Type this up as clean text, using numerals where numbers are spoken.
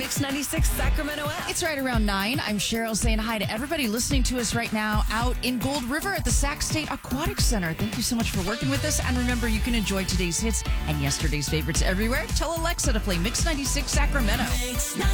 Mix 96 Sacramento app. It's right around 9. I'm Cheryl saying hi to everybody listening to us right now out in Gold River at the Sac State Aquatic Center. Thank you so much for working with us. And remember, you can enjoy today's hits and yesterday's favorites everywhere. Tell Alexa to play Mix 96 Sacramento.